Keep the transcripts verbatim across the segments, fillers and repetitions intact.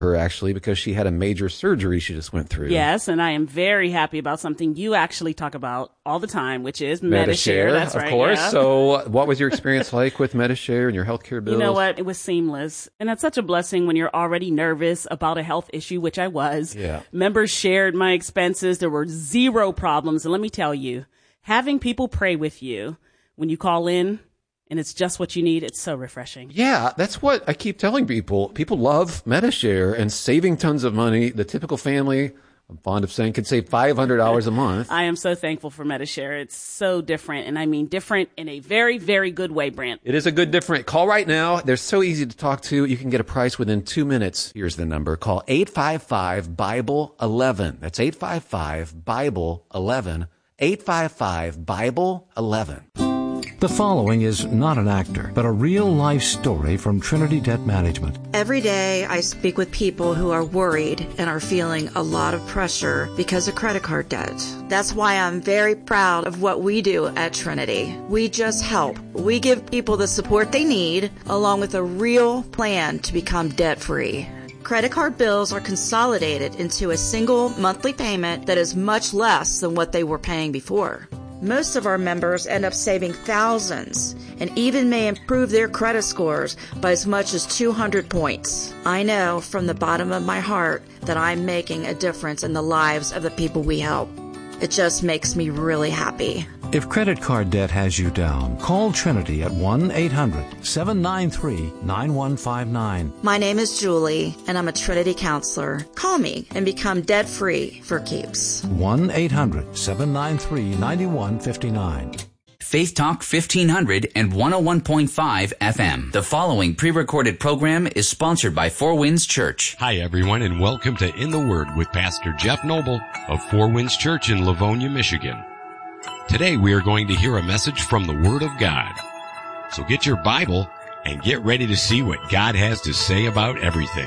her actually because she had a major surgery she just went through. Yes, and I am very happy about something you actually talk about all the time, which is Medi-Share. Medi-Share, That's of right, course. yeah. So what was your experience like with Medi-Share and your healthcare bills? You know what? It was seamless. And that's such a blessing when you're already nervous about a health issue, which I was. Yeah. Members shared my expenses. There were zero problems. And let me tell you, having people pray with you when you call in, and it's just what you need, it's so refreshing. Yeah, that's what I keep telling people. People love Medi-Share and saving tons of money. The typical family, I'm fond of saying, can save five hundred dollars a month. I am so thankful for Medi-Share. It's so different, and I mean different in a very, very good way, Brent. It is a good different. Call right now. They're so easy to talk to. You can get a price within two minutes. Here's the number. Call eight five five, Bible eleven. That's eight five five, Bible eleven. eight five five, Bible eleven. The following is not an actor, but a real-life story from Trinity Debt Management. Every day I speak with people who are worried and are feeling a lot of pressure because of credit card debt. That's why I'm very proud of what we do at Trinity. We just help. We give people the support they need, along with a real plan to become debt-free. Credit card bills are consolidated into a single monthly payment that is much less than what they were paying before. Most of our members end up saving thousands and even may improve their credit scores by as much as two hundred points. I know from the bottom of my heart that I'm making a difference in the lives of the people we help. It just makes me really happy. If credit card debt has you down, call Trinity at one eight hundred, seven nine three, nine one five nine. My name is Julie, and I'm a Trinity counselor. Call me and become debt-free for keeps. one eight hundred, seven nine three, nine one five nine. Faith Talk fifteen hundred and one oh one point five F M. The following pre-recorded program is sponsored by Four Winds Church. Hi, everyone, and welcome to In the Word with Pastor Jeff Noble of Four Winds Church in Livonia, Michigan. Today, we are going to hear a message from the Word of God. So get your Bible and get ready to see what God has to say about everything.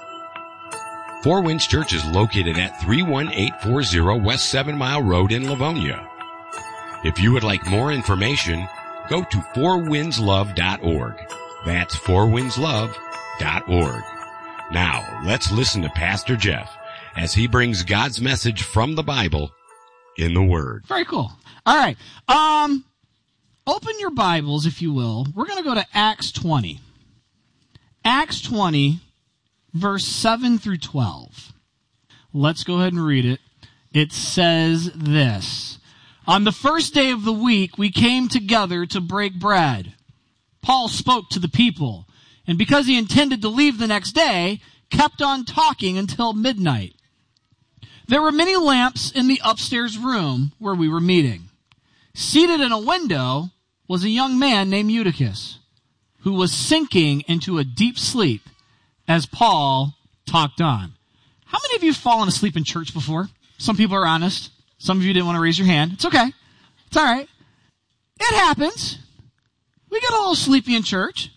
Four Winds Church is located at three one eight four zero West Seven Mile Road in Livonia. If you would like more information, go to four winds love dot org. That's four winds love dot org. Now, let's listen to Pastor Jeff as he brings God's message from the Bible in the Word. Very cool. All right. Um, open your Bibles, if you will. We're going to go to Acts twenty. Acts twenty, verse seven through twelve. Let's go ahead and read it. It says this. On the first day of the week, we came together to break bread. Paul spoke to the people, and because he intended to leave the next day, kept on talking until midnight. There were many lamps in the upstairs room where we were meeting. Seated in a window was a young man named Eutychus, who was sinking into a deep sleep as Paul talked on. How many of you have fallen asleep in church before? Some people are honest. Some of you didn't want to raise your hand. It's okay. It's all right. It happens. We get a little sleepy in church.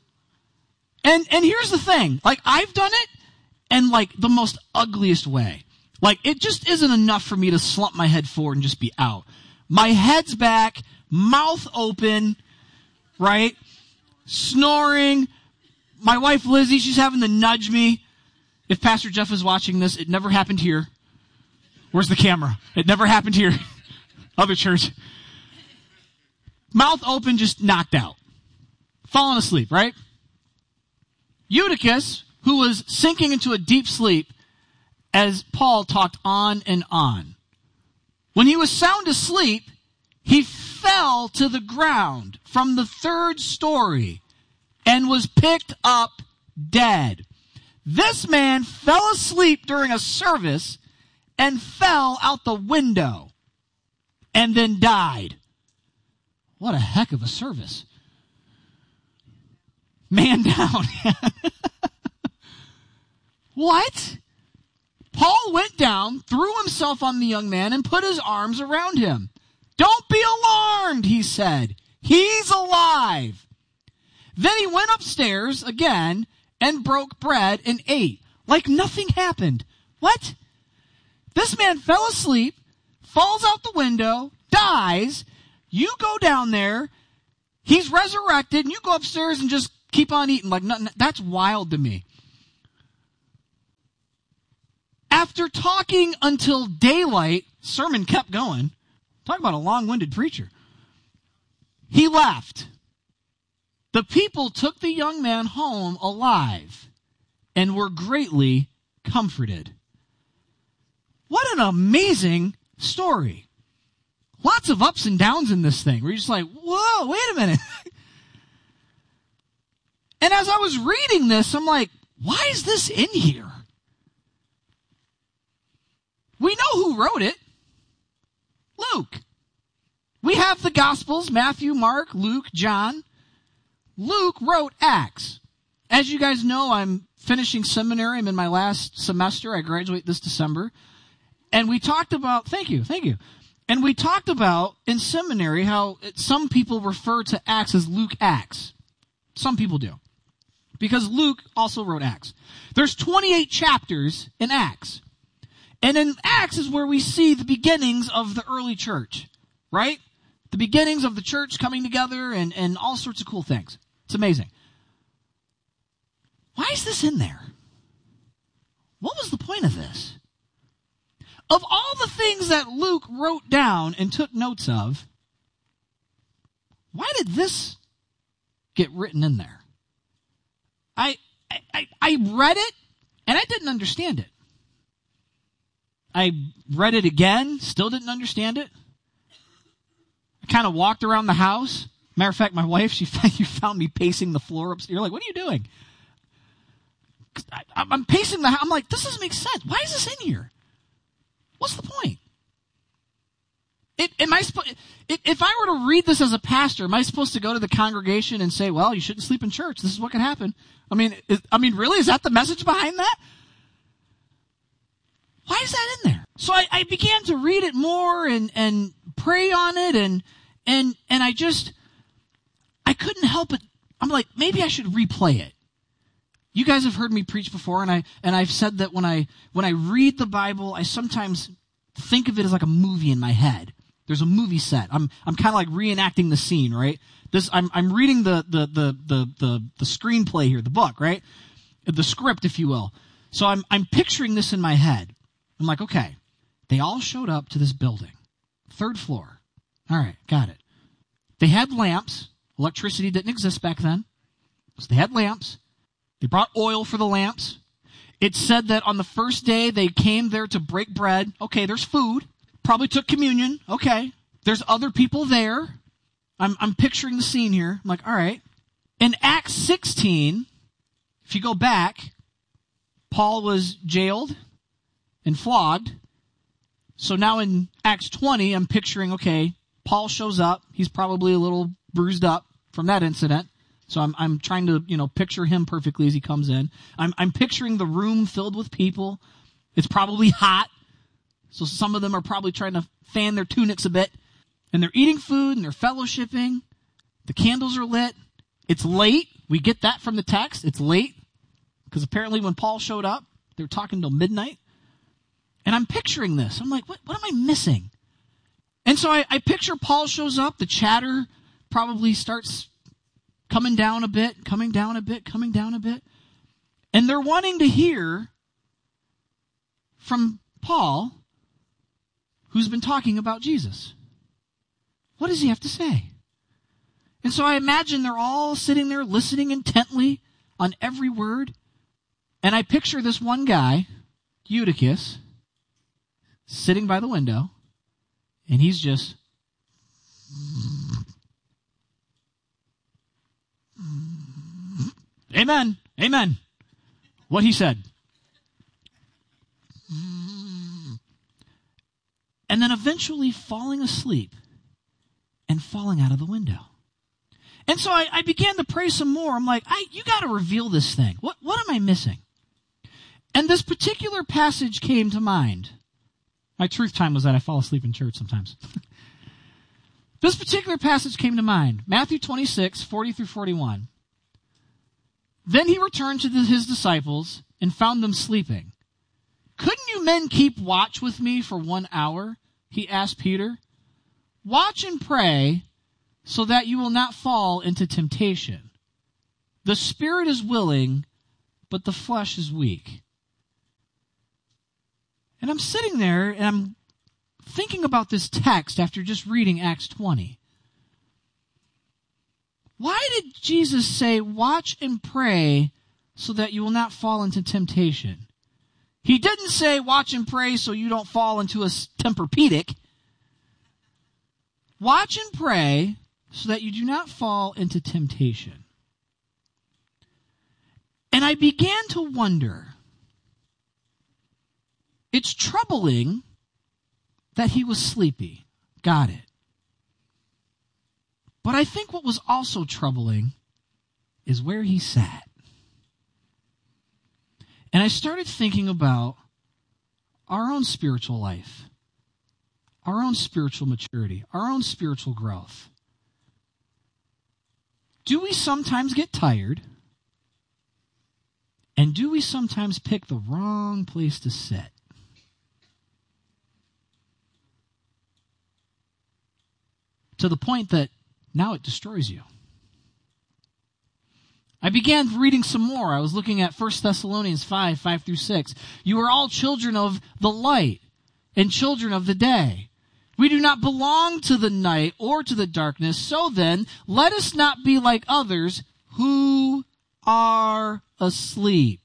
And and here's the thing. Like, I've done it in, like, the most ugliest way. Like, it just isn't enough for me to slump my head forward and just be out. My head's back, mouth open, right? Snoring. My wife, Lizzie, she's having to nudge me. If Pastor Jeff is watching this, it never happened here. Where's the camera? It never happened here. Other church. Mouth open, just knocked out. Falling asleep, right? Eutychus, who was sinking into a deep sleep as Paul talked on and on. When he was sound asleep, he fell to the ground from the third story and was picked up dead. This man fell asleep during a service and fell out the window and then died. What a heck of a service. Man down. What? Paul went down, threw himself on the young man, and put his arms around him. Don't be alarmed, he said. He's alive. Then he went upstairs again and broke bread and ate, like nothing happened. What? This man fell asleep, falls out the window, dies. You go down there, he's resurrected, and you go upstairs and just keep on eating like nothing. That's wild to me. after talking until daylight, sermon kept going. Talk about a long-winded preacher. He left. The people took the young man home alive and were greatly comforted. What an amazing story. Lots of ups and downs in this thing. We're just like, whoa, wait a minute. And as I was reading this, I'm like, why is this in here? We know who wrote it. Luke. We have the Gospels, Matthew, Mark, Luke, John. Luke wrote Acts. As you guys know, I'm finishing seminary. I'm in my last semester. I graduate this December. And we talked about, thank you, thank you. And we talked about in seminary how it, some people refer to Acts as Luke Acts. Some people do. Because Luke also wrote Acts. There's twenty-eight chapters in Acts. And in Acts is where we see the beginnings of the early church, right? The beginnings of the church coming together and, and all sorts of cool things. It's amazing. Why is this in there? What was the point of this? Of all the things that Luke wrote down and took notes of, why did this get written in there? I, I, I read it, and I didn't understand it. I read it again, still didn't understand it. I kind of walked around the house. Matter of fact, my wife, she you found me pacing the floor upstairs. You're like, what are you doing? I, I'm pacing the house. I'm like, this doesn't make sense. Why is this in here? What's the point? It, am I sp- it, if I were to read this as a pastor, am I supposed to go to the congregation and say, well, you shouldn't sleep in church. This is what can happen. I mean, is, I mean, really? Is that the message behind that? Why is that in there? So I, I began to read it more and, and pray on it, and and and I just, I couldn't help it. I'm like, maybe I should replay it. You guys have heard me preach before, and I and I've said that when I when I read the Bible, I sometimes think of it as like a movie in my head. There's a movie set. I'm I'm kind of like reenacting the scene, right? This I'm I'm reading the the the the the, the screenplay here, the book, right? The script, if you will. So I'm I'm picturing this in my head. I'm like, okay, they all showed up to this building, third floor. All right, got it. They had lamps. Electricity didn't exist back then, so they had lamps. They brought oil for the lamps. It said that on the first day they came there to break bread. Okay, there's food. Probably took communion. Okay. There's other people there. I'm I'm picturing the scene here. I'm like, all right. In Acts sixteen, if you go back, Paul was jailed and flogged. So now in Acts twenty, I'm picturing, okay, Paul shows up. He's probably a little bruised up from that incident. So I'm I'm trying to, you know, picture him perfectly as he comes in. I'm I'm picturing the room filled with people. It's probably hot. So some of them are probably trying to fan their tunics a bit. And they're eating food and they're fellowshipping. The candles are lit. It's late. We get that from the text. It's late. Because apparently when Paul showed up, they were talking till midnight. And I'm picturing this. I'm like, what, what am I missing? And so I, I picture Paul shows up. The chatter probably starts coming down a bit, coming down a bit, coming down a bit. And they're wanting to hear from Paul, who's been talking about Jesus. What does he have to say? And so I imagine they're all sitting there listening intently on every word. And I picture this one guy, Eutychus, sitting by the window, and he's just Amen. Amen. What he said. And then eventually falling asleep and falling out of the window. And so I, I began to pray some more. I'm like, I, you got to reveal this thing. What, what am I missing? And this particular passage came to mind. My truth time was that I fall asleep in church sometimes. This particular passage came to mind. Matthew twenty-six, forty through forty-one. Then he returned to the, his disciples and found them sleeping. Couldn't you men keep watch with me for one hour? He asked Peter. Watch and pray so that you will not fall into temptation. The spirit is willing, but the flesh is weak. And I'm sitting there and I'm thinking about this text after just reading Acts twenty. Why did Jesus say, watch and pray so that you will not fall into temptation? He didn't say, watch and pray so you don't fall into a Tempur-Pedic. Watch and pray so that you do not fall into temptation. And I began to wonder, it's troubling that he was sleepy. Got it. But I think what was also troubling is where he sat. And I started thinking about our own spiritual life, our own spiritual maturity, our own spiritual growth. Do we sometimes get tired? And do we sometimes pick the wrong place to sit? To the point that now it destroys you. I began reading some more. I was looking at First Thessalonians five, five through six. You are all children of the light and children of the day. We do not belong to the night or to the darkness. So then, let us not be like others who are asleep.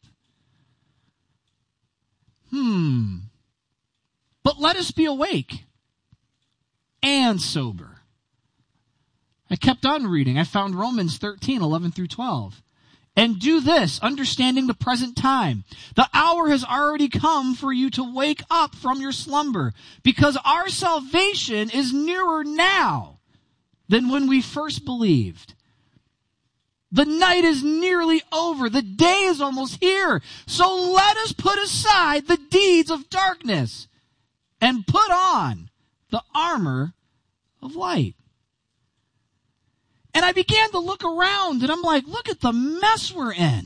Hmm. But let us be awake and sober. I kept on reading. I found Romans thirteen, eleven through twelve. And do this, understanding the present time. The hour has already come for you to wake up from your slumber, because our salvation is nearer now than when we first believed. The night is nearly over. The day is almost here. So let us put aside the deeds of darkness and put on the armor of light. And I began to look around, and I'm like, look at the mess we're in.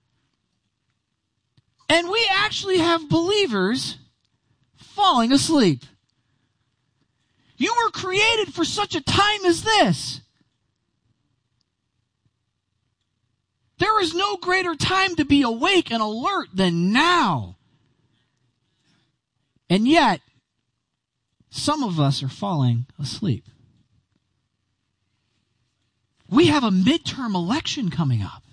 And we actually have believers falling asleep. You were created for such a time as this. There is no greater time to be awake and alert than now. And yet, some of us are falling asleep. We have a midterm election coming up.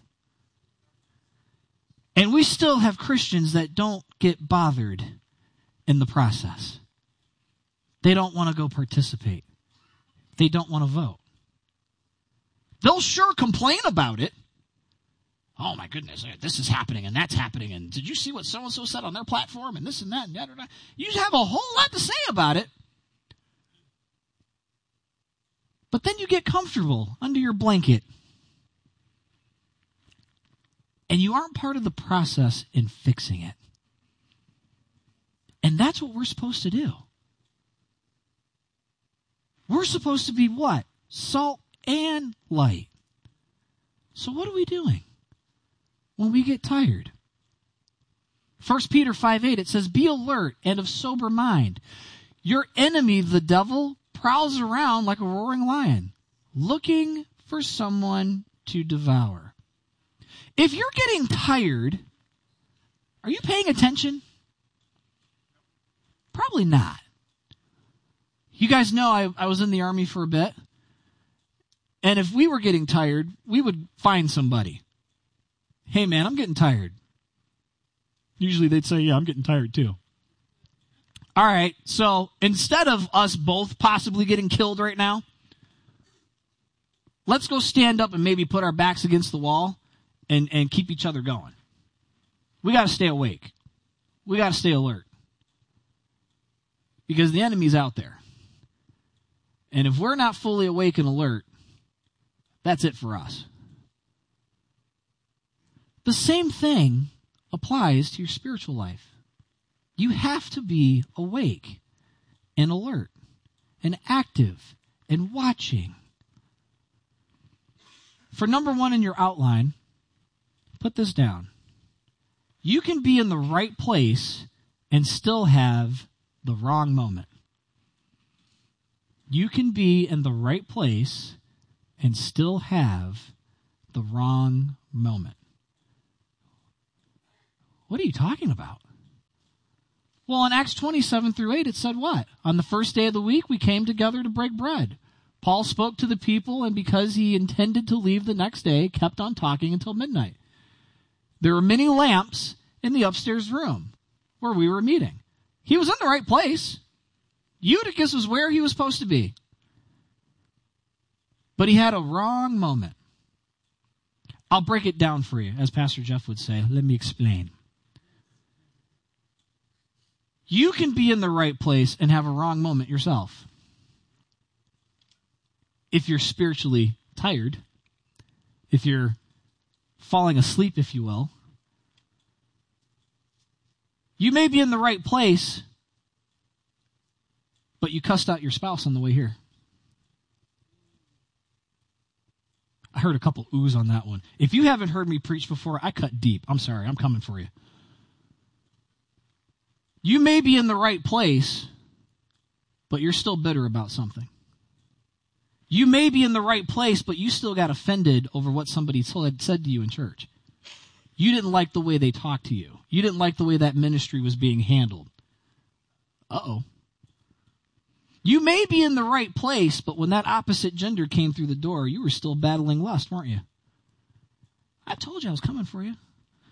And we still have Christians that don't get bothered in the process. They don't want to go participate. They don't want to vote. They'll sure complain about it. Oh my goodness, this is happening and that's happening. And did you see what so-and-so said on their platform and this and that and that? that. You have a whole lot to say about it. But then you get comfortable under your blanket. And you aren't part of the process in fixing it. And that's what we're supposed to do. We're supposed to be what? Salt and light. So what are we doing when we get tired? First Peter five eight, it says, be alert and of sober mind. Your enemy, the devil, prowls around like a roaring lion, looking for someone to devour. If you're getting tired, are you paying attention? Probably not. You guys know I, I was in the Army for a bit, and if we were getting tired, we would find somebody. Hey man, I'm getting tired. Usually they'd say, yeah, I'm getting tired too. All right, so instead of us both possibly getting killed right now, let's go stand up and maybe put our backs against the wall and, and keep each other going. We got to stay awake. We got to stay alert. Because the enemy's out there. And if we're not fully awake and alert, that's it for us. The same thing applies to your spiritual life. You have to be awake and alert and active and watching. For number one in your outline, put this down. You can be in the right place and still have the wrong moment. You can be in the right place and still have the wrong moment. What are you talking about? Well, in Acts twenty-seven through eight, it said what? On the first day of the week, we came together to break bread. Paul spoke to the people, and because he intended to leave the next day, kept on talking until midnight. There were many lamps in the upstairs room where we were meeting. He was in the right place. Eutychus was where he was supposed to be. But he had a wrong moment. I'll break it down for you, as Pastor Jeff would say. Let me explain. You can be in the right place and have a wrong moment yourself. If you're spiritually tired, if you're falling asleep, if you will, you may be in the right place, but you cussed out your spouse on the way here. I heard a couple oohs on that one. If you haven't heard me preach before, I cut deep. I'm sorry. I'm coming for you. You may be in the right place, but you're still bitter about something. You may be in the right place, but you still got offended over what somebody told, said to you in church. You didn't like the way they talked to you. You didn't like the way that ministry was being handled. Uh-oh. You may be in the right place, but when that opposite gender came through the door, you were still battling lust, weren't you? I told you I was coming for you.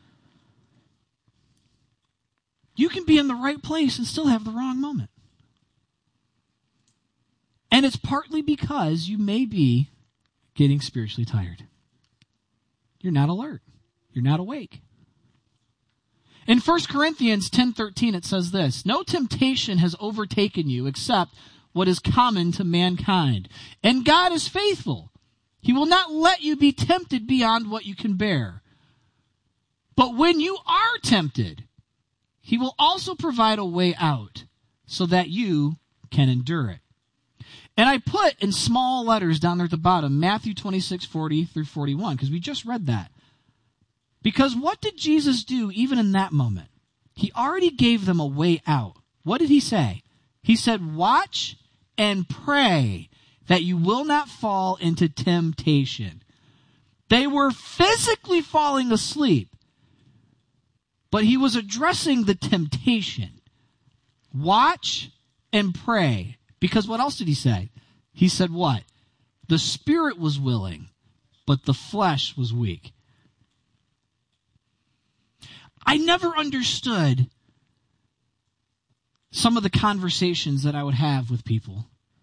You can be in the right place and still have the wrong moment. And it's partly because you may be getting spiritually tired. You're not alert. You're not awake. In First Corinthians ten thirteen, it says this, "No temptation has overtaken you except what is common to mankind. And God is faithful. He will not let you be tempted beyond what you can bear. But when you are tempted, He will also provide a way out so that you can endure it." And I put in small letters down there at the bottom, Matthew twenty-six, forty through forty-one, because we just read that. Because what did Jesus do even in that moment? He already gave them a way out. What did he say? He said, "Watch and pray that you will not fall into temptation." They were physically falling asleep, but he was addressing the temptation. Watch and pray. Because what else did he say? He said what? The spirit was willing, but the flesh was weak. I never understood some of the conversations that I would have with people.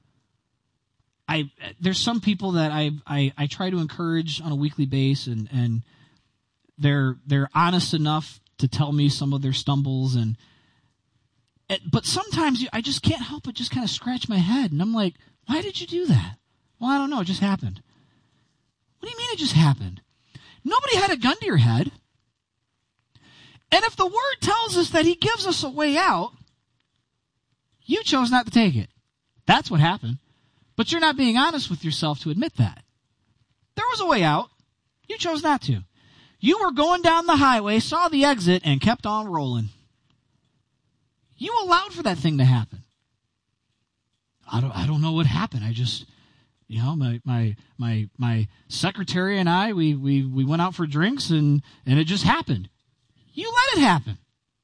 I there's some people that I I, I try to encourage on a weekly basis, and, and they're they're honest enough to tell me some of their stumbles, and but sometimes you, I just can't help but just kind of scratch my head, and I'm like, why did you do that? Well, I don't know. It just happened. What do you mean it just happened? Nobody had a gun to your head. And if the word tells us that he gives us a way out, you chose not to take it. That's what happened. But you're not being honest with yourself to admit that. There was a way out. You chose not to. You were going down the highway, saw the exit, and kept on rolling. You allowed for that thing to happen. I don't I don't know what happened. I just, you know, my my my my secretary and I, we we, we went out for drinks, and, and it just happened. You let it happen.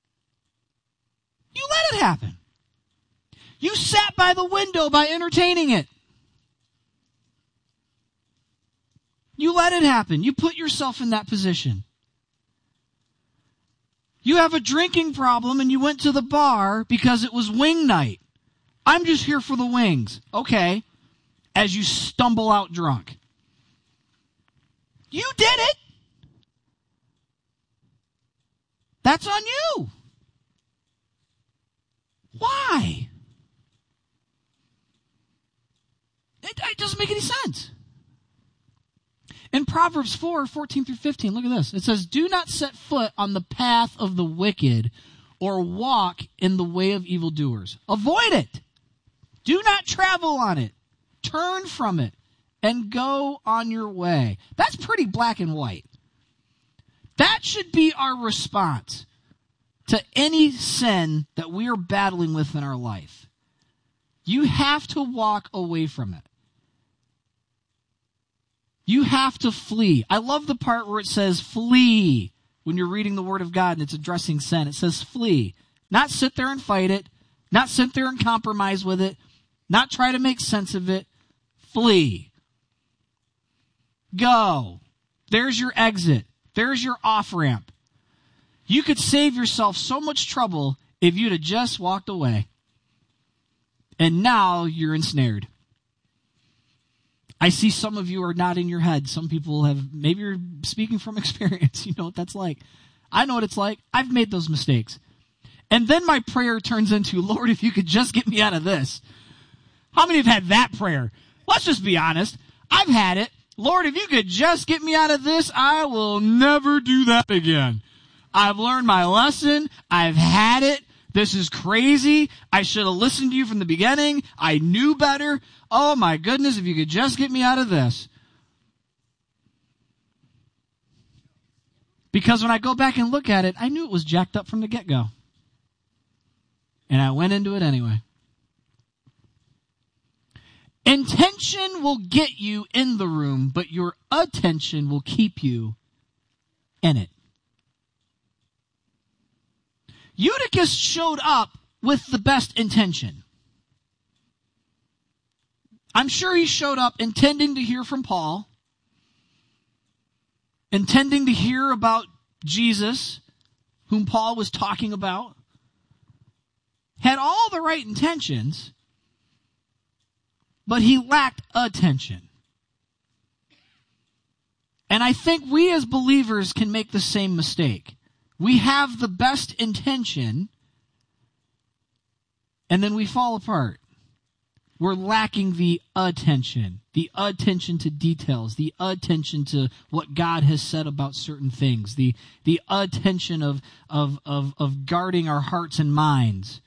You let it happen. You sat by the window by entertaining it. You let it happen. You put yourself in that position. You have a drinking problem and you went to the bar because it was wing night. I'm just here for the wings. Okay. As you stumble out drunk. You did it. That's on you. Why? It, it doesn't make any sense. In Proverbs four, fourteen through fifteen, look at this. It says, "Do not set foot on the path of the wicked or walk in the way of evildoers." Avoid it. Do not travel on it. Turn from it and go on your way. That's pretty black and white. That should be our response to any sin that we are battling with in our life. You have to walk away from it. You have to flee. I love the part where it says flee when you're reading the Word of God and it's addressing sin. It says flee. Not sit there and fight it. Not sit there and compromise with it. Not try to make sense of it. Flee. Go. There's your exit. There's your off-ramp. You could save yourself so much trouble if you'd have just walked away. And now you're ensnared. I see some of you are nodding your head. Some people have, maybe you're speaking from experience. You know what that's like. I know what it's like. I've made those mistakes. And then my prayer turns into, Lord, if you could just get me out of this. How many have had that prayer? Let's just be honest. I've had it. Lord, if you could just get me out of this, I will never do that again. I've learned my lesson. I've had it. This is crazy. I should have listened to you from the beginning. I knew better. Oh my goodness, if you could just get me out of this. Because when I go back and look at it, I knew it was jacked up from the get-go. And I went into it anyway. Intention will get you in the room, but your attention will keep you in it. Eutychus showed up with the best intention. I'm sure he showed up intending to hear from Paul, intending to hear about Jesus, whom Paul was talking about, had all the right intentions, but he lacked attention. And I think we as believers can make the same mistake. We have the best intention, and then we fall apart. We're lacking the attention, the attention to details, the attention to what God has said about certain things, the, the attention of, of, of, of guarding our hearts and minds.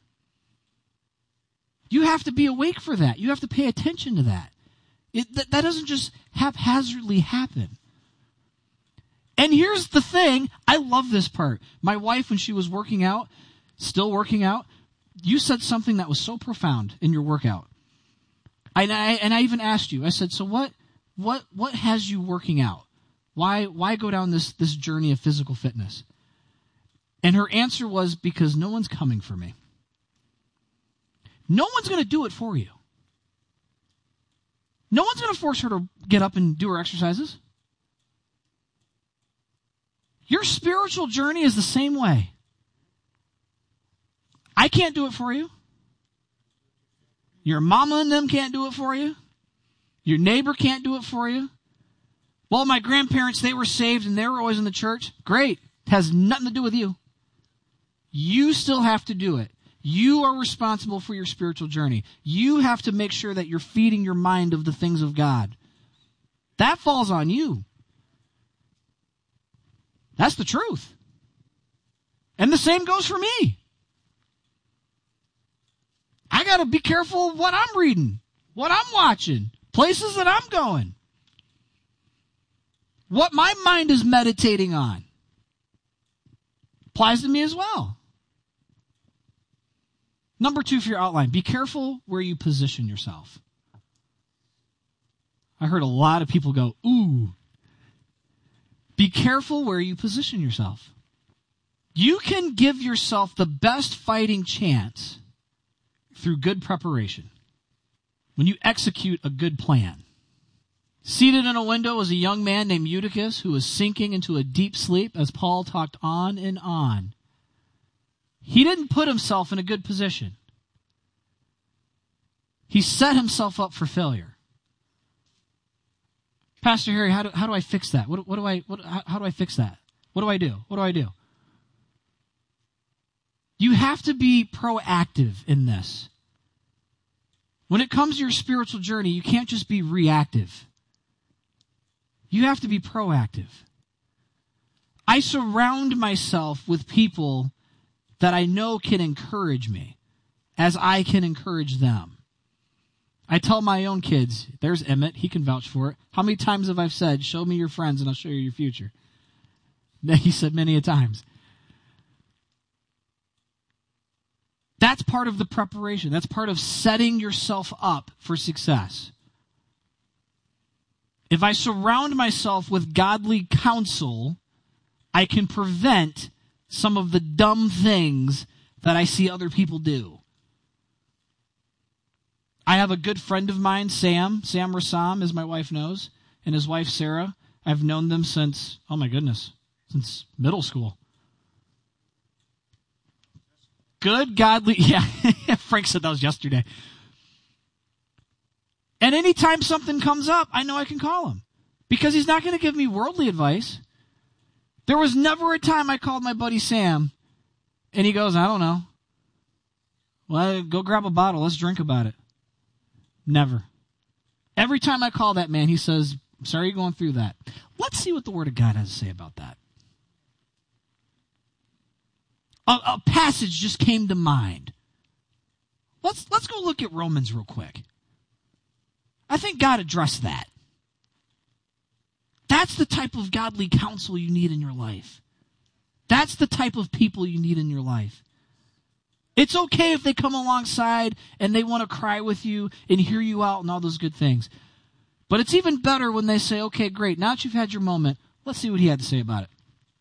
You have to be awake for that. You have to pay attention to that. It, that, that doesn't just haphazardly happen. And here's the thing. I love this part. My wife, when she was working out, still working out, you said something that was so profound in your workout. And I, and I even asked you, I said, so what, what, what has you working out? Why, why go down this, this journey of physical fitness? And her answer was, because no one's coming for me. No one's going to do it for you. No one's going to force her to get up and do her exercises. Your spiritual journey is the same way. I can't do it for you. Your mama and them can't do it for you. Your neighbor can't do it for you. Well, my grandparents, they were saved and they were always in the church. Great. It has nothing to do with you. You still have to do it. You are responsible for your spiritual journey. You have to make sure that you're feeding your mind of the things of God. That falls on you. That's the truth. And the same goes for me. I got to be careful of what I'm reading, what I'm watching, places that I'm going, what my mind is meditating on. Applies to me as well. Number two for your outline, be careful where you position yourself. I heard a lot of people go, ooh. Be careful where you position yourself. You can give yourself the best fighting chance through good preparation. When you execute a good plan. Seated in a window was a young man named Eutychus who was sinking into a deep sleep as Paul talked on and on. He didn't put himself in a good position. He set himself up for failure. Pastor Harry, how do, how do I fix that? What, what do I, what, how, how do I fix that? What do I do? What do I do? You have to be proactive in this. When it comes to your spiritual journey, you can't just be reactive. You have to be proactive. I surround myself with people that I know can encourage me as I can encourage them. I tell my own kids, there's Emmett, he can vouch for it. How many times have I said, show me your friends and I'll show you your future? He said many a times. That's part of the preparation. That's part of setting yourself up for success. If I surround myself with godly counsel, I can prevent some of the dumb things that I see other people do. I have a good friend of mine, Sam, Sam Rassam, as my wife knows, and his wife, Sarah. I've known them since, oh my goodness, since middle school. Good, godly, yeah, Frank said that was yesterday. And anytime something comes up, I know I can call him because he's not going to give me worldly advice. There was never a time I called my buddy Sam and he goes, I don't know. Well, go grab a bottle. Let's drink about it. Never. Every time I call that man, he says, I'm sorry you're going through that. Let's see what the Word of God has to say about that. A, a passage just came to mind. Let's, let's go look at Romans real quick. I think God addressed that. That's the type of godly counsel you need in your life. That's the type of people you need in your life. It's okay if they come alongside and they want to cry with you and hear you out and all those good things. But it's even better when they say, okay, great, now that you've had your moment, let's see what he had to say about it.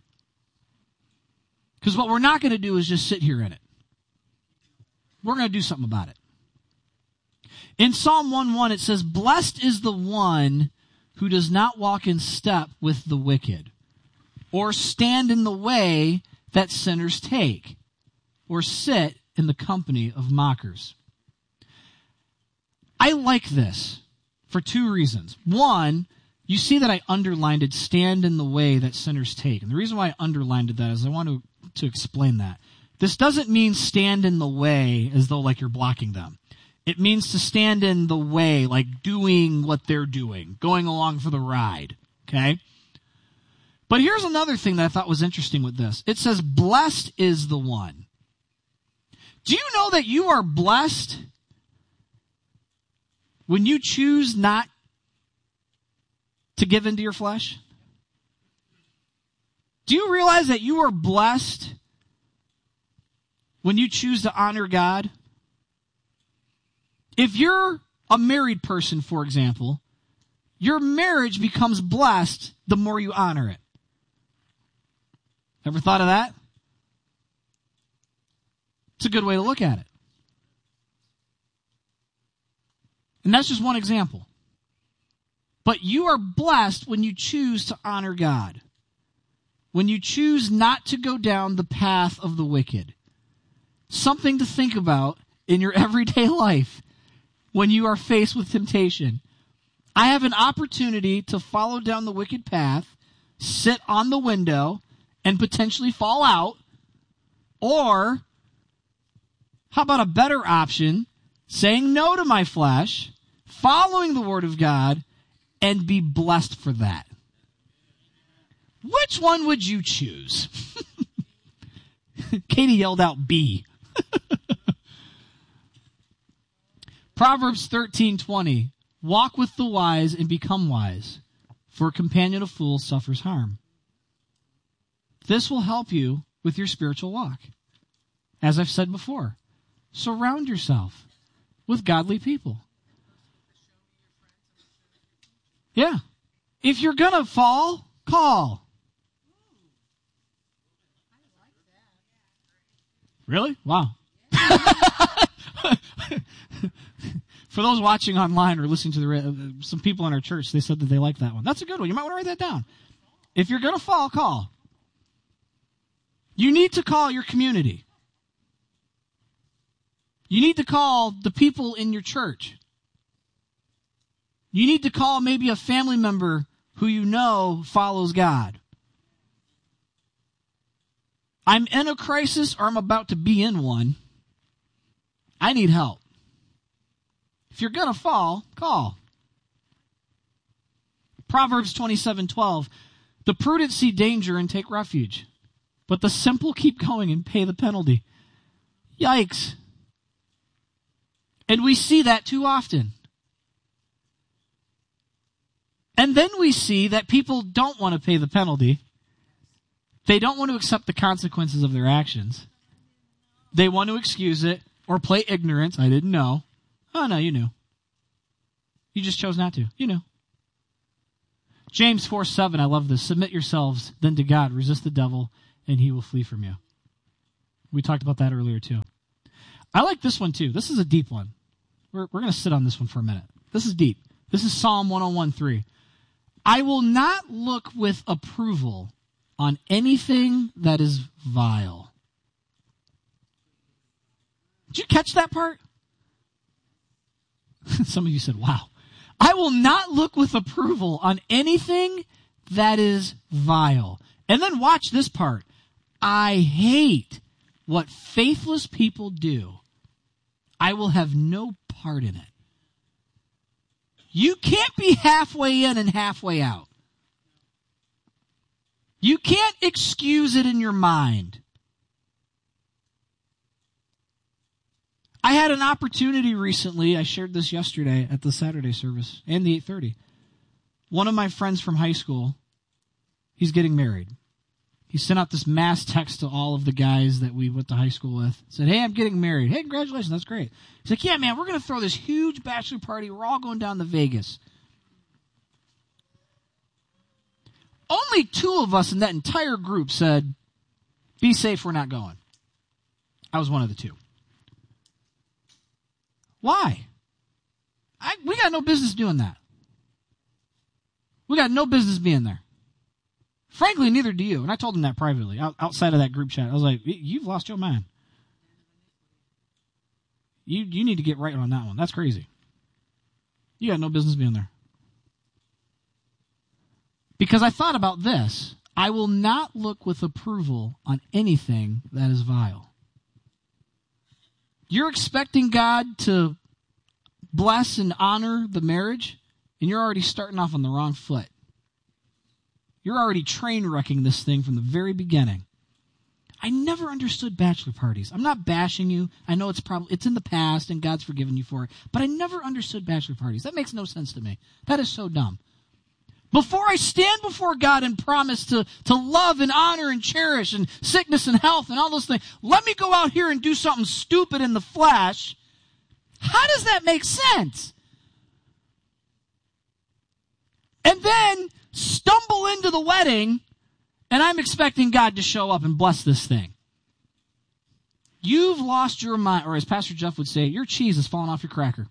Because what we're not going to do is just sit here in it. We're going to do something about it. In Psalm one one, it says, blessed is the one who does not walk in step with the wicked, or stand in the way that sinners take, or sit in the company of mockers. I like this for two reasons. One, you see that I underlined it, stand in the way that sinners take. And the reason why I underlined that is I want to, to explain that. This doesn't mean stand in the way as though like you're blocking them. It means to stand in the way, like doing what they're doing, going along for the ride, okay? But here's another thing that I thought was interesting with this. It says, blessed is the one. Do you know that you are blessed when you choose not to give into your flesh? Do you realize that you are blessed when you choose to honor God? If you're a married person, for example, your marriage becomes blessed the more you honor it. Ever thought of that? It's a good way to look at it. And that's just one example. But you are blessed when you choose to honor God. When you choose not to go down the path of the wicked. Something to think about in your everyday life. When you are faced with temptation, I have an opportunity to follow down the wicked path, sit on the window, and potentially fall out. Or, how about a better option, saying no to my flesh, following the Word of God, and be blessed for that? Which one would you choose? Katie yelled out B. Proverbs thirteen twenty, walk with the wise and become wise, for a companion of fools suffers harm. This will help you with your spiritual walk. As I've said before, surround yourself with godly people. Yeah. If you're going to fall, call. Really? Wow. For those watching online or listening to the uh, some people in our church, they said that they like that one. That's a good one. You might want to write that down. If you're going to fall, call. You need to call your community. You need to call the people in your church. You need to call maybe a family member who you know follows God. I'm in a crisis or I'm about to be in one. I need help. If you're going to fall, call. Proverbs twenty-seven twelve. The prudent see danger and take refuge, but the simple keep going and pay the penalty. Yikes. And we see that too often. And then we see that people don't want to pay the penalty. They don't want to accept the consequences of their actions. They want to excuse it or play ignorance. I didn't know. Oh, no, you knew. You just chose not to. You knew. James four seven, I love this. Submit yourselves then to God. Resist the devil, and he will flee from you. We talked about that earlier too. I like this one too. This is a deep one. We're, we're going to sit on this one for a minute. This is deep. This is Psalm one oh one three. I will not look with approval on anything that is vile. Did you catch that part? Some of you said, wow. I will not look with approval on anything that is vile. And then watch this part. I hate what faithless people do. I will have no part in it. You can't be halfway in and halfway out. You can't excuse it in your mind. I had an opportunity recently. I shared this yesterday at the Saturday service and the eight thirty. One of my friends from high school, he's getting married. He sent out this mass text to all of the guys that we went to high school with. Said, hey, I'm getting married. Hey, congratulations, that's great. He's like, yeah, man, we're going to throw this huge bachelor party. We're all going down to Vegas. Only two of us in that entire group said, be safe, we're not going. I was one of the two. Why? I, we got no business doing that. We got no business being there. Frankly, neither do you. And I told him that privately, out, outside of that group chat. I was like, you've lost your mind. You you need to get right on that one. That's crazy. You got no business being there. Because I thought about this. I will not look with approval on anything that is vile. You're expecting God to bless and honor the marriage, and you're already starting off on the wrong foot. You're already train wrecking this thing from the very beginning. I never understood bachelor parties. I'm not bashing you. I know it's probably it's in the past and God's forgiven you for it, but I never understood bachelor parties. That makes no sense to me. That is so dumb. Before I stand before God and promise to, to love and honor and cherish and sickness and health and all those things, let me go out here and do something stupid in the flesh. How does that make sense? And then stumble into the wedding, and I'm expecting God to show up and bless this thing. You've lost your mind, or as Pastor Jeff would say, your cheese is falling off your cracker.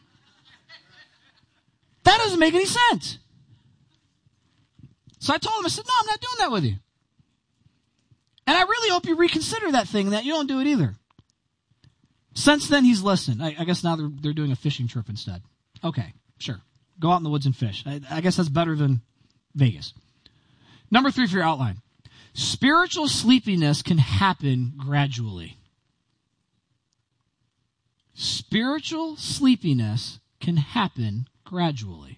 That doesn't make any sense. So I told him, I said, no, I'm not doing that with you. And I really hope you reconsider that thing, that you don't do it either. Since then, he's listened. I, I guess now they're, they're doing a fishing trip instead. Okay, sure. Go out in the woods and fish. I, I guess that's better than Vegas. Number three for your outline. Spiritual sleepiness can happen gradually. Spiritual sleepiness can happen gradually.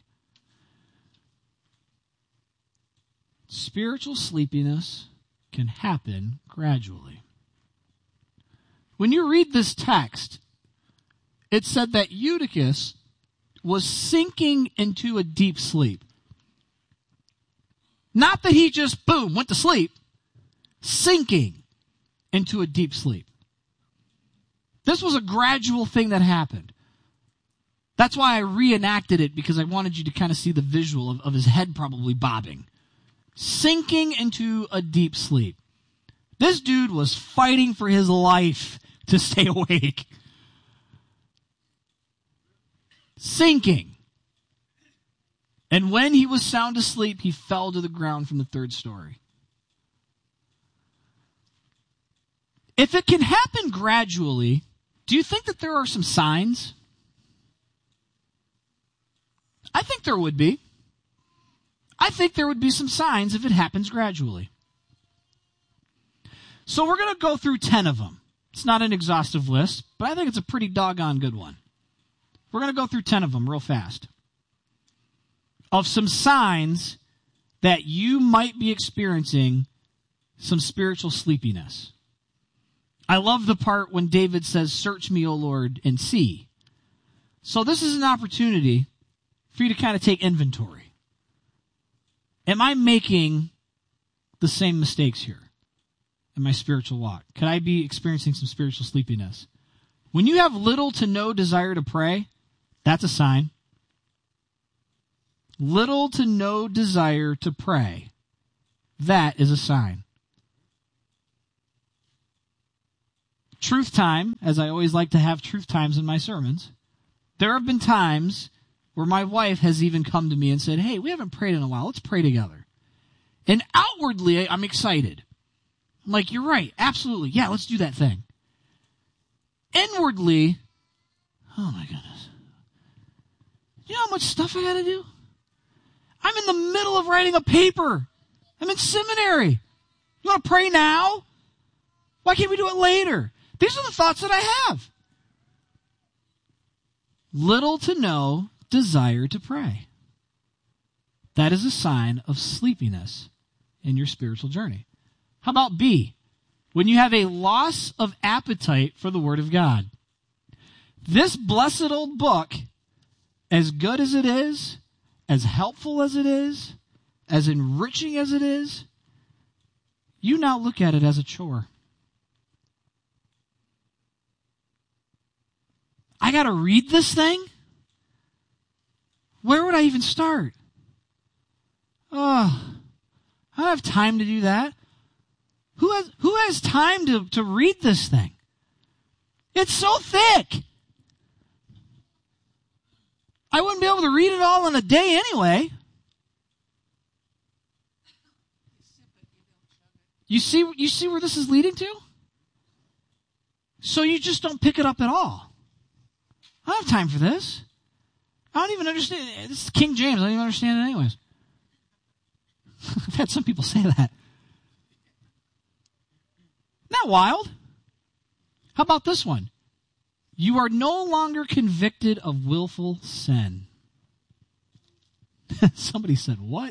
Spiritual sleepiness can happen gradually. When you read this text, it said that Eutychus was sinking into a deep sleep. Not that he just, boom, went to sleep. Sinking into a deep sleep. This was a gradual thing that happened. That's why I reenacted it, because I wanted you to kind of see the visual of, of his head probably bobbing. Sinking into a deep sleep. This dude was fighting for his life to stay awake. Sinking. And when he was sound asleep, he fell to the ground from the third story. If it can happen gradually, do you think that there are some signs? I think there would be. I think there would be some signs if it happens gradually. So we're going to go through ten of them. It's not an exhaustive list, but I think it's a pretty doggone good one. We're going to go through ten of them real fast. Of some signs that you might be experiencing some spiritual sleepiness. I love the part when David says, "Search me, O Lord, and see." So this is an opportunity for you to kind of take inventory. Am I making the same mistakes here in my spiritual walk? Could I be experiencing some spiritual sleepiness? When you have little to no desire to pray, that's a sign. Little to no desire to pray, that is a sign. truth time, as I always like to have truth times in my sermons, there have been times where my wife has even come to me and said, hey, we haven't prayed in a while. Let's pray together. And outwardly, I'm excited. I'm like, you're right. Absolutely. Yeah, let's do that thing. Inwardly, oh my goodness. You know how much stuff I got to do? I'm in the middle of writing a paper. I'm in seminary. You want to pray now? Why can't we do it later? These are the thoughts that I have. Little to no desire to pray. That is a sign of sleepiness in your spiritual journey. How about B? When you have a loss of appetite for the Word of God. This blessed old book, as good as it is, as helpful as it is, as enriching as it is, you now look at it as a chore. I got to read this thing? Where would I even start? Oh, I don't have time to do that. Who has who has time to, to read this thing? It's so thick. I wouldn't be able to read it all in a day anyway. You see, you see where this is leading to? So you just don't pick it up at all. I don't have time for this. I don't even understand. This is King James. I don't even understand it anyways. I've had some people say that. Isn't that wild? How about this one? You are no longer convicted of willful sin. Somebody said, what?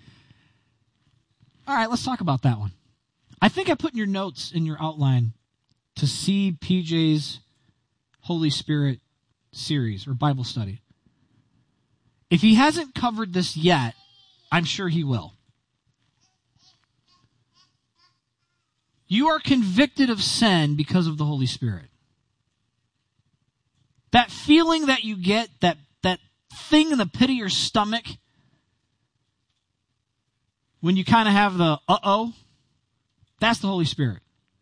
All right, let's talk about that one. I think I put in your notes in your outline to see P J's Holy Spirit series or Bible study. If he hasn't covered this yet, I'm sure he will. You are convicted of sin because of the Holy Spirit. That feeling that you get, that, that thing in the pit of your stomach, when you kind of have the uh-oh, that's the Holy Spirit.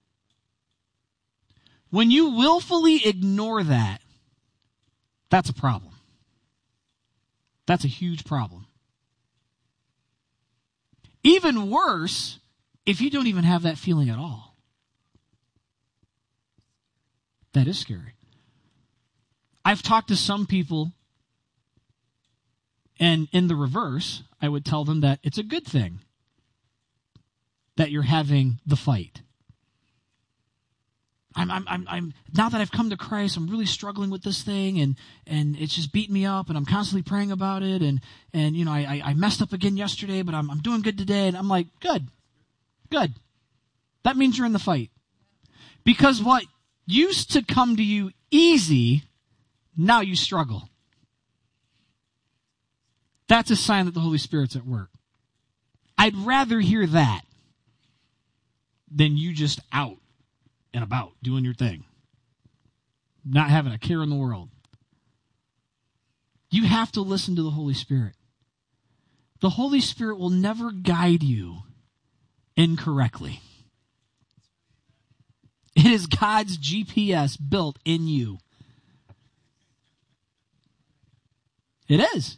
When you willfully ignore that, that's a problem. That's a huge problem. Even worse, if you don't even have that feeling at all. That is scary. I've talked to some people, and in the reverse, I would tell them that it's a good thing that you're having the fight. I'm, I'm, I'm, I'm, now that I've come to Christ, I'm really struggling with this thing, and, and it's just beating me up, and I'm constantly praying about it, and, and you know, I, I messed up again yesterday, but I'm, I'm doing good today, and I'm like, good, good. That means you're in the fight. Because what used to come to you easy, now you struggle. That's a sign that the Holy Spirit's at work. I'd rather hear that than you just out and about doing your thing, not having a care in the world. You have to listen to the Holy Spirit. The Holy Spirit will never guide you incorrectly. It is God's G P S built in you. It is.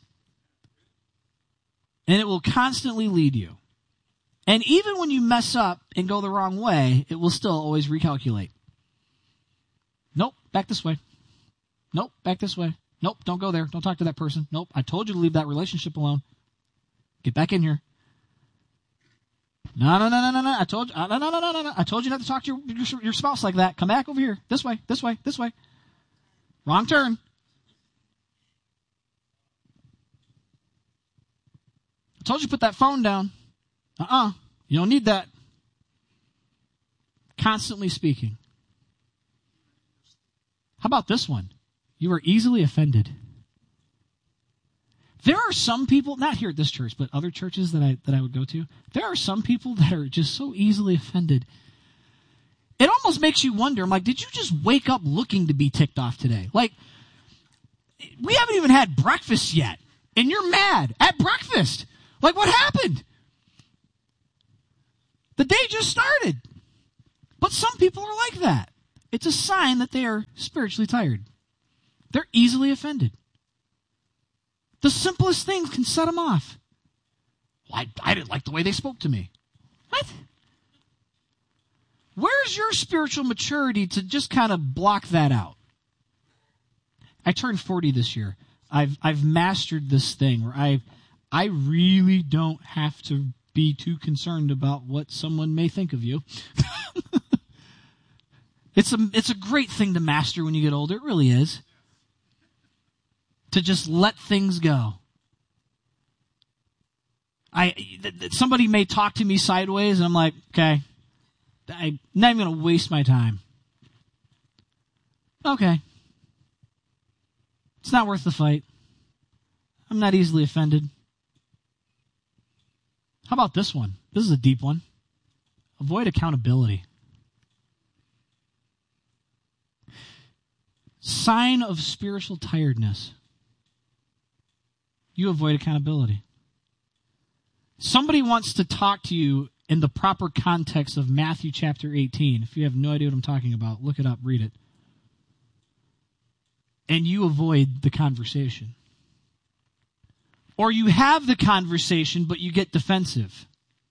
And it will constantly lead you. And even when you mess up and go the wrong way, it will still always recalculate. Nope, back this way. Nope, back this way. Nope, don't go there. Don't talk to that person. Nope, I told you to leave that relationship alone. Get back in here. No, no, no, no, no, no. I told you. No, no, no, no, no, no. I told you not to talk to your, your your spouse like that. Come back over here. This way. This way. This way. Wrong turn. I told you to put that phone down. Uh-uh. You don't need that. Constantly speaking. How about this one? You are easily offended. There are some people, not here at this church, but other churches that I that I would go to, there are some people that are just so easily offended. It almost makes you wonder, I'm like, did you just wake up looking to be ticked off today? Like, we haven't even had breakfast yet, and you're mad at breakfast. Like, what happened? The day just started. But some people are like that. it's a sign that they are spiritually tired. They're easily offended. The simplest things can set them off. Well, I, I didn't like the way they spoke to me. What? Where's your spiritual maturity to just kind of block that out? I turned forty this year. I've I've mastered this thing where I I really don't have to be too concerned about what someone may think of you. It's a it's a great thing to master when you get older. It really is. To just let things go. I th- th- somebody may talk to me sideways, and I'm like, okay, I'm not even going to waste my time. Okay. It's not worth the fight. I'm not easily offended. How about this one? This is a deep one. Avoid accountability. Sign of spiritual tiredness. You avoid accountability. Somebody wants to talk to you in the proper context of Matthew chapter eighteen. If you have no idea what I'm talking about, look it up, read it. And you avoid the conversation. Or you have the conversation, but you get defensive.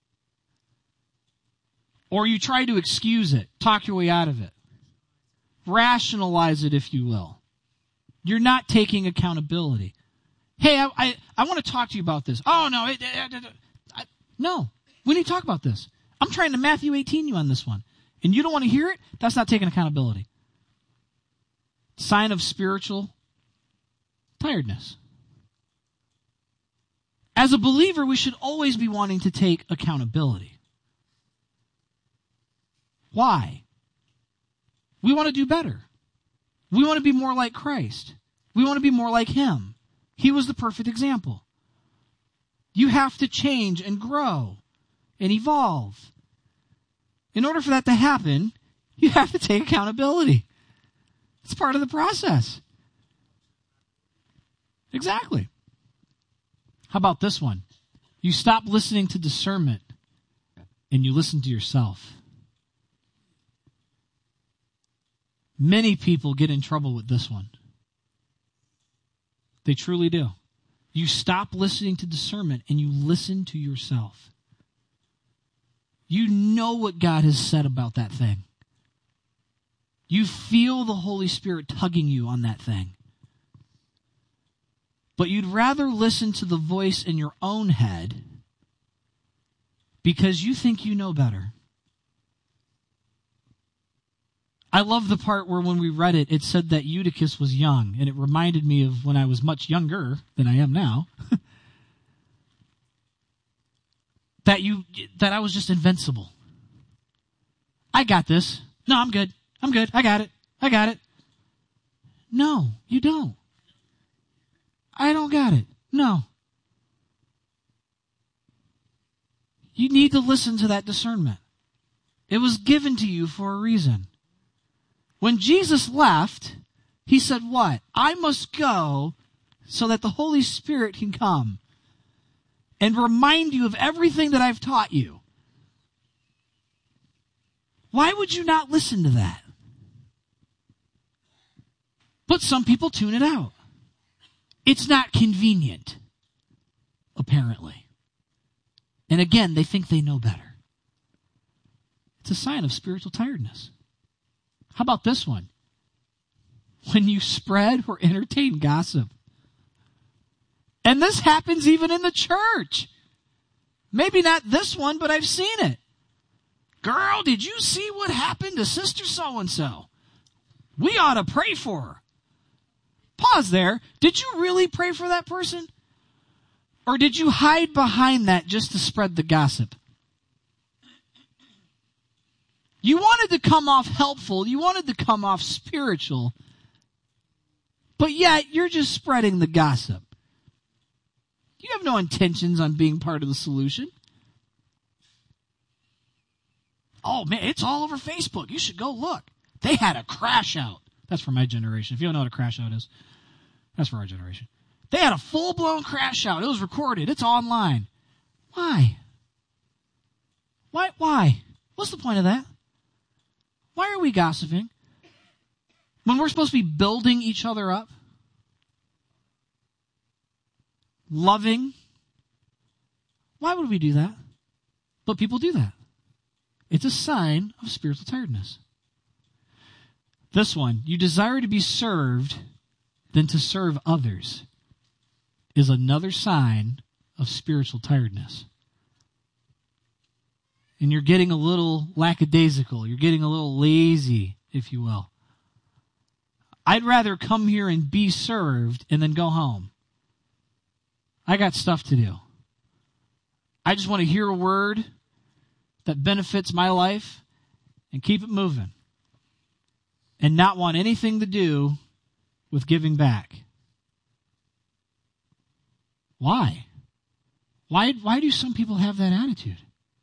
Or you try to excuse it, talk your way out of it. Rationalize it, if you will. You're not taking accountability. Hey, I I, I want to talk to you about this. Oh, no. It, it, it, I, no. We need to talk about this. I'm trying to Matthew eighteen you on this one. And you don't want to hear it? That's not taking accountability. Sign of spiritual tiredness. As a believer, we should always be wanting to take accountability. Why? We want to do better. We want to be more like Christ. We want to be more like Him. He was the perfect example. You have to change and grow and evolve. In order for that to happen, you have to take accountability. It's part of the process. Exactly. How about this one? You stop listening to discernment and you listen to yourself. Many people get in trouble with this one. They truly do. You stop listening to discernment and you listen to yourself. You know what God has said about that thing. You feel the Holy Spirit tugging you on that thing. But you'd rather listen to the voice in your own head because you think you know better. I love the part where when we read it, it said that Eutychus was young, and it reminded me of when I was much younger than I am now. that you that I was just invincible. I got this. No, I'm good. I'm good. I got it. I got it. No, you don't. I don't got it. No. You need to listen to that discernment. It was given to you for a reason. When Jesus left, He said what? I must go so that the Holy Spirit can come and remind you of everything that I've taught you. Why would you not listen to that? But some people tune it out. It's not convenient, apparently. And again, they think they know better. It's a sign of spiritual tiredness. How about this one? When you spread or entertain gossip. And this happens even in the church. Maybe not this one, but I've seen it. Girl, did you see what happened to Sister So-and-so? We ought to pray for her. Pause there. Did you really pray for that person? Or did you hide behind that just to spread the gossip? You wanted to come off helpful. You wanted to come off spiritual. But yet, you're just spreading the gossip. You have no intentions on being part of the solution. Oh, man, it's all over Facebook. You should go look. They had a crash out. That's for my generation. If you don't know what a crash out is, that's for our generation. They had a full-blown crash out. It was recorded. It's online. Why? Why? Why? What's the point of that? Why are we gossiping? When we're supposed to be building each other up, loving, why would we do that? But people do that. It's a sign of spiritual tiredness. This one, you desire to be served than to serve others, is another sign of spiritual tiredness. And you're getting a little lackadaisical. You're getting a little lazy, if you will. I'd rather come here and be served and then go home. I got stuff to do. I just want to hear a word that benefits my life and keep it moving. And not want anything to do with giving back. Why? Why, why do some people have that attitude?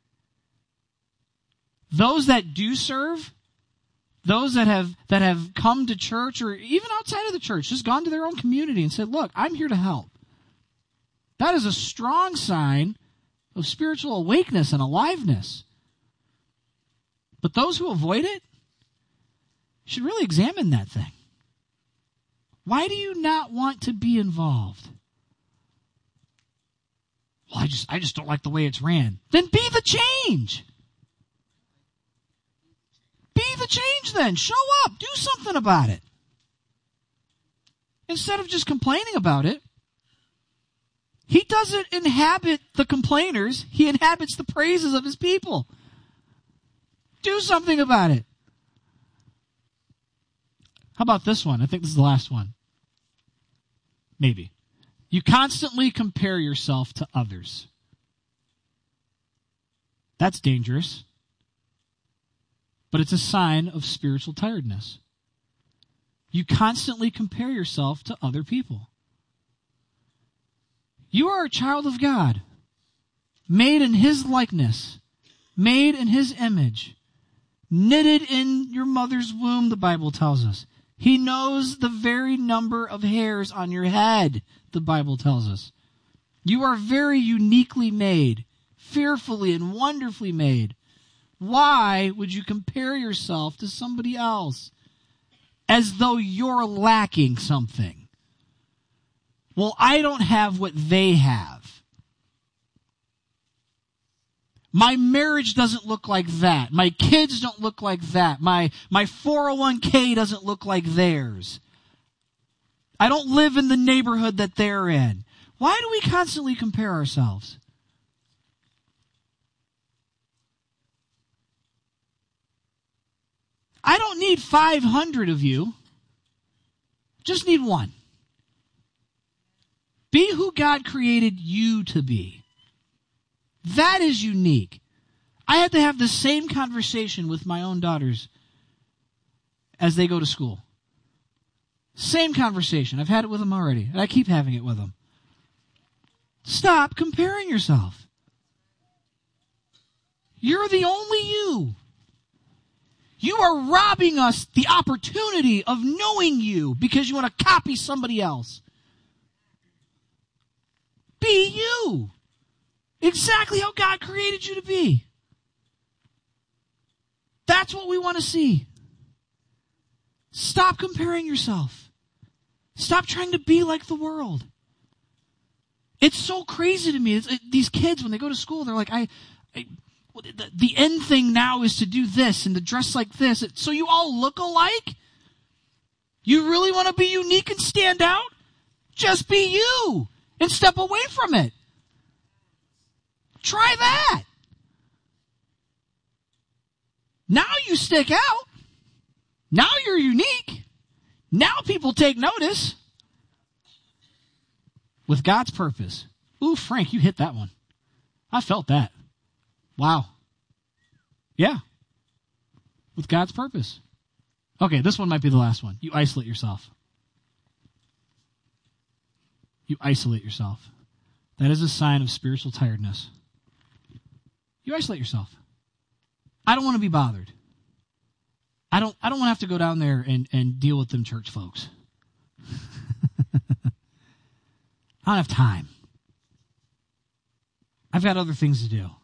Those that do serve, those that have that have come to church or even outside of the church, just gone to their own community and said, look, I'm here to help. That is a strong sign of spiritual awakeness and aliveness. But those who avoid it should really examine that thing. Why do you not want to be involved? Well, I just I just don't like the way it's ran. Then be the change. Be the change then. Show up. Do something about it. Instead of just complaining about it. He doesn't inhabit the complainers. He inhabits the praises of his people. Do something about it. How about this one? I think this is the last one. Maybe. You constantly compare yourself to others. That's dangerous. But it's a sign of spiritual tiredness. You constantly compare yourself to other people. You are a child of God, made in His likeness, made in His image, knitted in your mother's womb, the Bible tells us. He knows the very number of hairs on your head, the Bible tells us. You are very uniquely made, fearfully and wonderfully made. Why would you compare yourself to somebody else as though you're lacking something? Well, I don't have what they have. My marriage doesn't look like that. My kids don't look like that. My, my four oh one k doesn't look like theirs. I don't live in the neighborhood that they're in. Why do we constantly compare ourselves? I don't need five hundred of you. Just need one. Be who God created you to be. That is unique. I had to have the same conversation with my own daughters as they go to school. Same conversation. I've had it with them already, and I keep having it with them. Stop comparing yourself. You're the only you. You are robbing us the opportunity of knowing you because you want to copy somebody else. Be you. Exactly how God created you to be. That's what we want to see. Stop comparing yourself. Stop trying to be like the world. It's so crazy to me. It's, it, these kids, when they go to school, they're like, I, I the, the end thing now is to do this and to dress like this. It, so you all look alike? You really want to be unique and stand out? Just be you and step away from it. Try that. Now you stick out. Now you're unique. Now people take notice. With God's purpose. Ooh, Frank, you hit that one. I felt that. Wow. Yeah. With God's purpose. Okay, this one might be the last one. You isolate yourself. You isolate yourself. That is a sign of spiritual tiredness. You isolate yourself. I don't want to be bothered. I don't I don't want to have to go down there and, and deal with them church folks. I don't have time. I've got other things to do.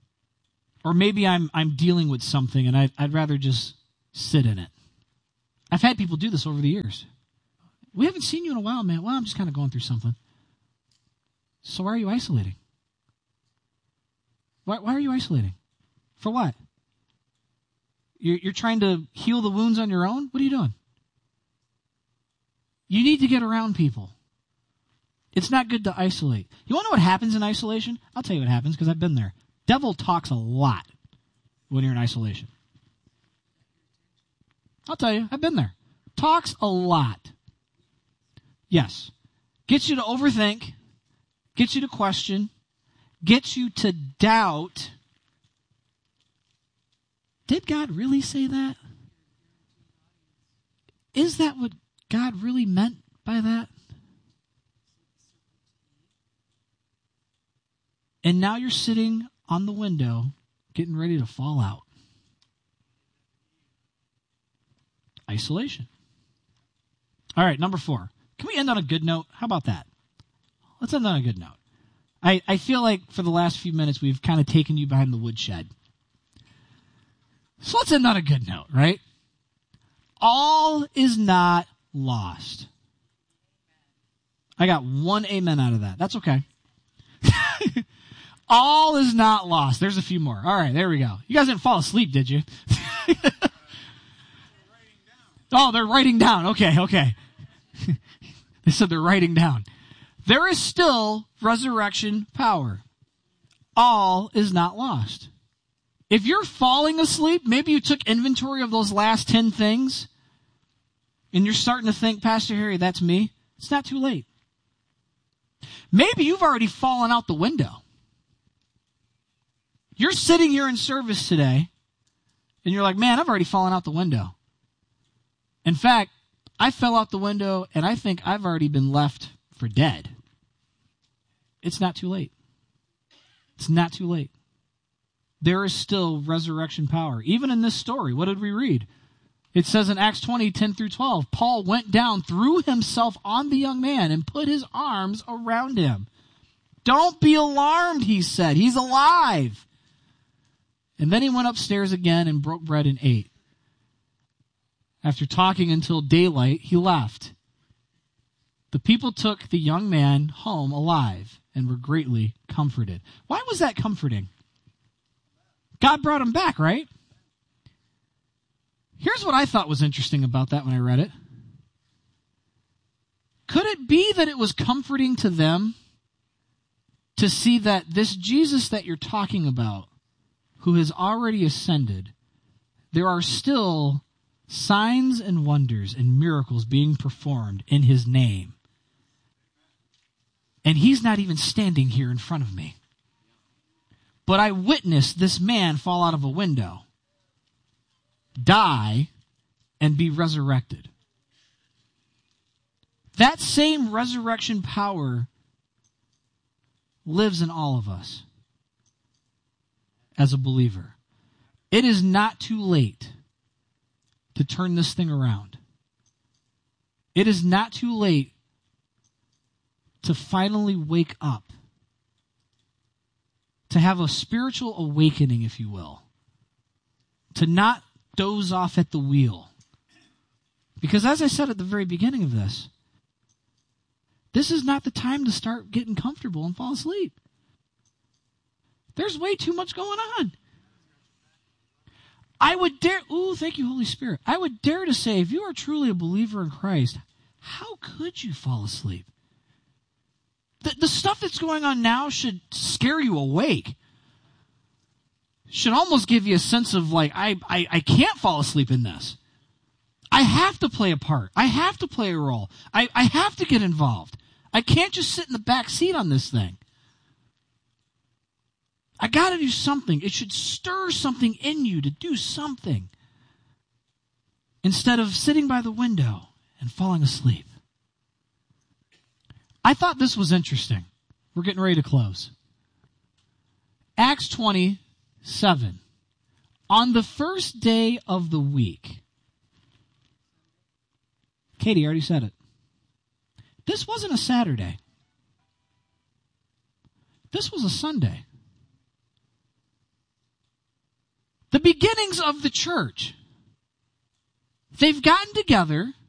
Or maybe I'm I'm dealing with something and I, I'd rather just sit in it. I've had people do this over the years. We haven't seen you in a while, man. Well, I'm just kind of going through something. So why are you isolating? Why, why are you isolating? For what? You're, you're trying to heal the wounds on your own? What are you doing? You need to get around people. It's not good to isolate. You want to know what happens in isolation? I'll tell you what happens because I've been there. Devil talks a lot when you're in isolation. I'll tell you, I've been there. Talks a lot. Yes. Gets you to overthink. Gets you to question. Gets you to doubt. Did God really say that? Is that what God really meant by that? And now you're sitting on the window getting ready to fall out. Isolation. All right, number four. Can we end on a good note? How about that? Let's end on a good note. I, I feel like for the last few minutes we've kind of taken you behind the woodshed. So let's end on a good note, right? All is not lost. I got one amen out of that. That's okay. All is not lost. There's a few more. All right, there we go. You guys didn't fall asleep, did you? Oh, they're writing down. Okay, okay. They said they're writing down. There is still resurrection power. All is not lost. If you're falling asleep, maybe you took inventory of those last ten things, and you're starting to think, Pastor Harry, that's me. It's not too late. Maybe you've already fallen out the window. You're sitting here in service today, and you're like, man, I've already fallen out the window. In fact, I fell out the window, and I think I've already been left for dead. It's not too late. It's not too late. There is still resurrection power. Even in this story, what did we read? It says in Acts twenty, ten through twelve, Paul went down, threw himself on the young man, and put his arms around him. Don't be alarmed, he said. He's alive. And then he went upstairs again and broke bread and ate. After talking until daylight, he left. The people took the young man home alive and were greatly comforted. Why was that comforting? God brought him back, right? Here's what I thought was interesting about that when I read it. Could it be that it was comforting to them to see that this Jesus that you're talking about, who has already ascended, there are still signs and wonders and miracles being performed in his name. And he's not even standing here in front of me. But I witnessed this man fall out of a window, die, and be resurrected. That same resurrection power lives in all of us as a believer. It is not too late to turn this thing around. It is not too late to finally wake up, to have a spiritual awakening, if you will, to not doze off at the wheel. Because as I said at the very beginning of this, this is not the time to start getting comfortable and fall asleep. There's way too much going on. I would dare, ooh, thank you, Holy Spirit. I would dare to say, if you are truly a believer in Christ, how could you fall asleep? The, the stuff that's going on now should scare you awake. Should almost give you a sense of like, I, I, I can't fall asleep in this. I have to play a part. I have to play a role. I, I have to get involved. I can't just sit in the back seat on this thing. I got to do something. It should stir something in you to do something instead of sitting by the window and falling asleep. I thought this was interesting. We're getting ready to close. Acts twenty-seven. On the first day of the week. Katie already said it. This wasn't a Saturday. This was a Sunday. The beginnings of the church. they've gotten together